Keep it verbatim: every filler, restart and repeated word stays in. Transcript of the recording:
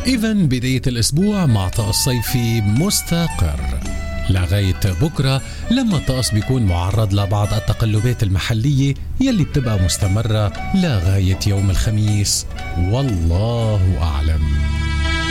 إذن بداية الأسبوع مع طقس صيفي مستقر لغاية بكرة، لما الطقس بيكون معرض لبعض التقلبات المحلية يلي بتبقى مستمرة لغاية يوم الخميس، والله أعلم.